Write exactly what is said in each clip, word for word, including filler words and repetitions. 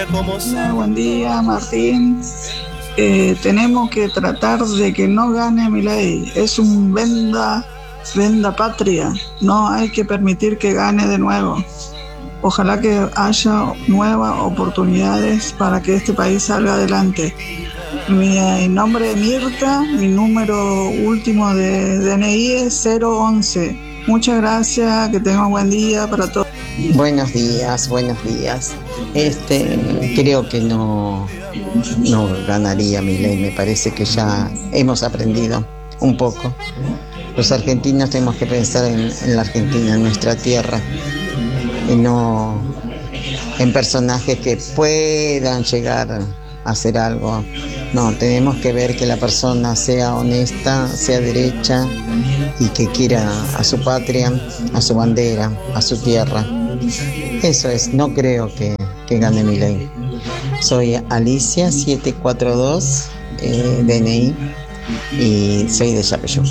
Hola, buen día, Martín. Eh, tenemos que tratar de que no gane Milei. Es un venda, venda patria. No hay que permitir que gane de nuevo. Ojalá que haya nuevas oportunidades para que este país salga adelante. Mi eh, nombre es Mirta, mi número último de D N I es cero once. Muchas gracias, que tengan buen día para todos. Buenos días, buenos días. Este, creo que no, no ganaría Milei. Me parece que ya hemos aprendido un poco. Los argentinos tenemos que pensar en, en la Argentina, en nuestra tierra, y no en personajes que puedan llegar a hacer algo. No, tenemos que ver que la persona sea honesta, sea derecha y que quiera a su patria, a su bandera, a su tierra. Eso es, no creo que, que gane Milei. Soy Alicia siete cuatro dos, eh, D N I, y soy de Yapeyú.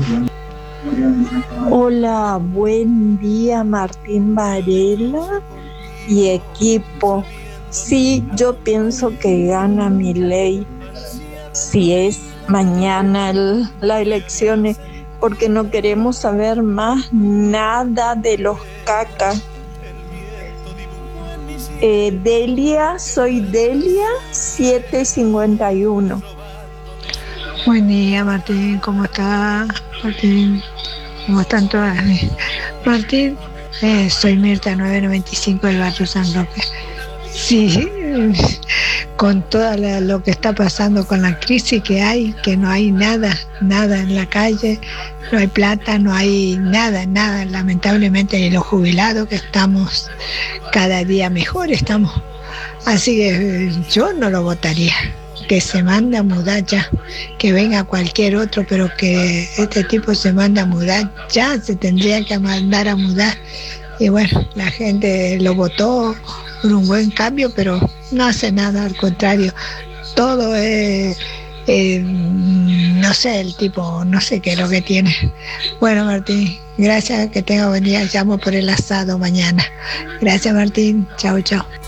Hola, buen día, Martín Varela y equipo. Sí, yo pienso que gana Milei si es mañana el, la elección, porque no queremos saber más nada de los cacas. Eh, Delia, soy Delia siete cincuenta y uno. Buen día, Martín, ¿cómo está? Martín, ¿cómo están todas? Martín, eh, soy Mirta nueve noventa y cinco del barrio San Roque. Sí, con todo lo que está pasando con la crisis que hay, que no hay nada, nada en la calle, no hay plata, no hay nada, nada, lamentablemente, y los jubilados que estamos cada día mejor estamos. Así que yo no lo votaría, que se manda a mudar ya, que venga cualquier otro, pero que este tipo se manda a mudar, ya se tendría que mandar a mudar. Y bueno, la gente lo votó por un buen cambio, pero no hace nada, al contrario, todo es, eh, no sé, el tipo, no sé qué es lo que tiene. Bueno, Martín, gracias, que tenga buen día, llamo por el asado mañana. Gracias, Martín, chao, chao.